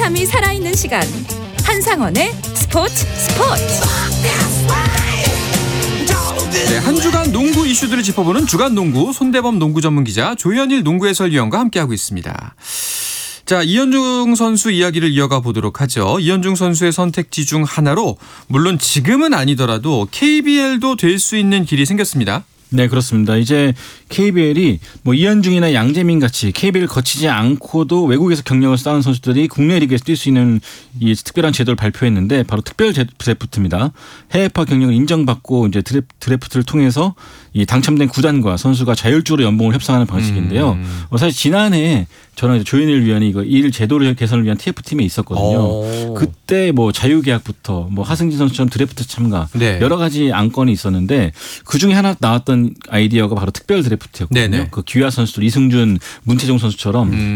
짜릿함이 살아있는 시간. 한상원의 스포츠. 네, 한 주간 농구 이슈들을 짚어보는 주간 농구 손대범 농구 전문 기자 조현일 농구 해설위원과 함께하고 있습니다. 자, 이현중 선수 이야기를 이어가 보도록 하죠. 이현중 선수의 선택지 중 하나로 물론 지금은 아니더라도 KBL도 될 수 있는 길이 생겼습니다. 네, 그렇습니다. 이제 KBL이 뭐 이현중이나 양재민 같이 KBL 거치지 않고도 외국에서 경력을 쌓은 선수들이 국내 리그에서 뛸 수 있는 이 특별한 제도를 발표했는데 바로 특별 드래프트입니다. 해외파 경력을 인정받고 이제 드래프트를 통해서 이 당첨된 구단과 선수가 자율적으로 연봉을 협상하는 방식인데요. 사실 지난해 저는 조현일 위원이 이 제도를 개선을 위한 TF팀에 있었거든요. 그때 뭐 자유계약부터 뭐 하승진 선수처럼 드래프트 참가 여러 가지 안건이 있었는데 그 중에 하나 나왔던 아이디어가 바로 특별 드래프트였거든요. 그 귀화 선수들 이승준, 문태종 선수처럼